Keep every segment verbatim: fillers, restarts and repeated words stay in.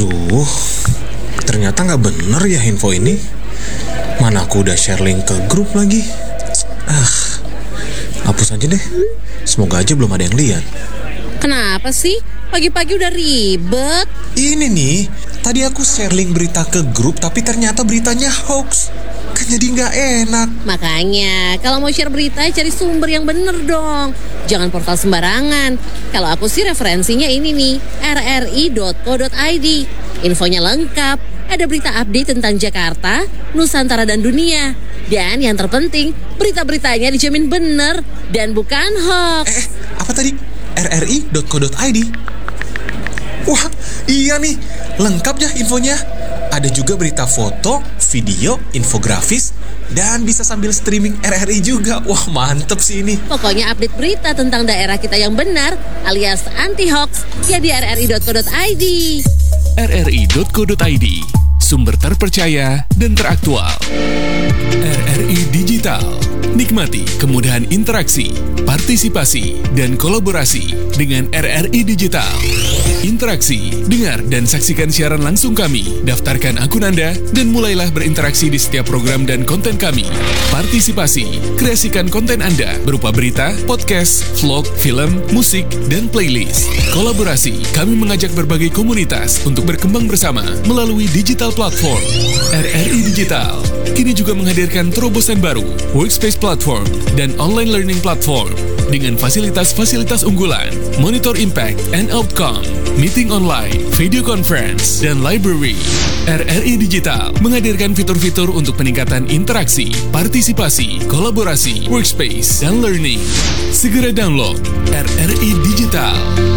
Aduh, ternyata nggak bener ya info ini. Mana aku udah share link ke grup lagi. Ah, hapus aja deh. Semoga aja belum ada yang lihat. Kenapa sih? Pagi-pagi udah ribet. Ini nih, tadi aku share link berita ke grup, tapi ternyata beritanya hoax. Kan jadi nggak enak. Makanya, kalau mau share berita, cari sumber yang bener dong. Jangan portal sembarangan. Kalau aku sih referensinya ini nih, r r i dot co dot i d. Infonya lengkap, ada berita update tentang Jakarta, Nusantara, dan dunia. Dan yang terpenting, berita-beritanya dijamin bener dan bukan hoax. Eh, apa tadi? r r i dot co dot i d. Wah, iya nih, lengkap ya infonya. Ada juga berita foto, video, infografis, dan bisa sambil streaming R R I juga. Wah, mantep sih ini. Pokoknya update berita tentang daerah kita yang benar alias anti-hoax ya di r r i dot co dot i d. r r i dot co dot i d, sumber terpercaya dan teraktual. R R I Digital, nikmati kemudahan interaksi, partisipasi, dan kolaborasi dengan R R I Digital. Interaksi, dengar dan saksikan siaran langsung kami, daftarkan akun Anda, dan mulailah berinteraksi di setiap program dan konten kami. Partisipasi, kreasikan konten Anda berupa berita, podcast, vlog, film, musik, dan playlist. Kolaborasi, kami mengajak berbagai komunitas untuk berkembang bersama melalui digital platform. R R I Digital kini juga menghadirkan terobosan baru, workspace platform, dan online learning platform dengan fasilitas-fasilitas unggulan, monitor impact and outcome, meeting online, video conference, dan library. R R I Digital menghadirkan fitur-fitur untuk peningkatan interaksi, partisipasi, kolaborasi, workspace, dan learning. Segera download R R I Digital.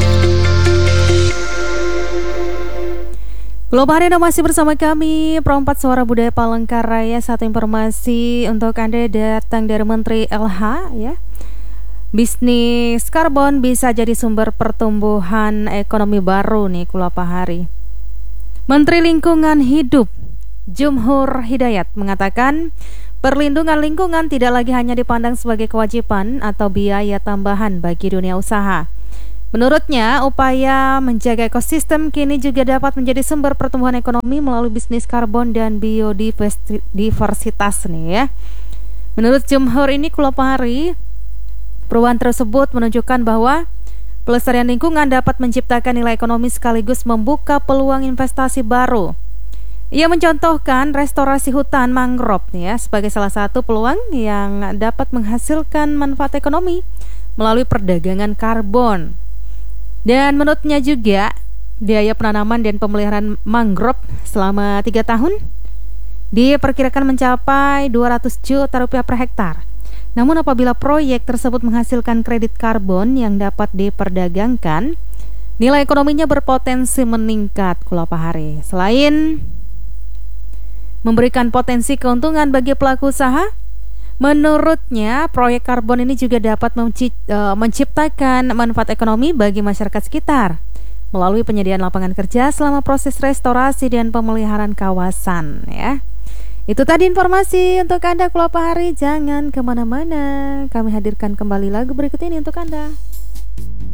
Belum hari Anda masih bersama kami, Perempat Suara Budaya Palangkaraya. Satu informasi untuk Anda datang dari Menteri L H ya. Bisnis karbon bisa jadi sumber pertumbuhan ekonomi baru nih Kulapahari. Menteri Lingkungan Hidup Jumhur Hidayat mengatakan perlindungan lingkungan tidak lagi hanya dipandang sebagai kewajiban atau biaya tambahan bagi dunia usaha. Menurutnya, upaya menjaga ekosistem kini juga dapat menjadi sumber pertumbuhan ekonomi melalui bisnis karbon dan biodiversitas nih ya. Menurut Jumhur ini Kulapahari, perubahan tersebut menunjukkan bahwa pelestarian lingkungan dapat menciptakan nilai ekonomi sekaligus membuka peluang investasi baru. Ia mencontohkan restorasi hutan mangrove nih ya sebagai salah satu peluang yang dapat menghasilkan manfaat ekonomi melalui perdagangan karbon. Dan menurutnya juga biaya penanaman dan pemeliharaan mangrove selama tiga tahun diperkirakan mencapai dua ratus juta rupiah per hektar. Namun apabila proyek tersebut menghasilkan kredit karbon yang dapat diperdagangkan, nilai ekonominya berpotensi meningkat Kulapahari. Selain memberikan potensi keuntungan bagi pelaku usaha, menurutnya proyek karbon ini juga dapat menciptakan manfaat ekonomi bagi masyarakat sekitar melalui penyediaan lapangan kerja selama proses restorasi dan pemeliharaan kawasan ya. Itu tadi informasi untuk Anda Kulapahari. Jangan kemana-mana, kami hadirkan kembali lagu berikut ini untuk Anda.